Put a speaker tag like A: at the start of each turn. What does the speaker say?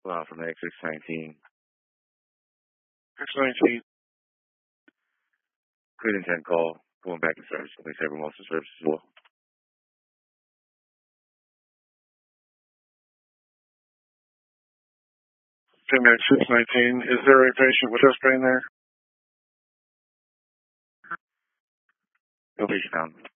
A: From the X619.
B: 619.
A: Clean 10 call. Going back in service. At least every most of the service as well.
B: Max 619. Is there a patient with chest pain there?
A: No patient found.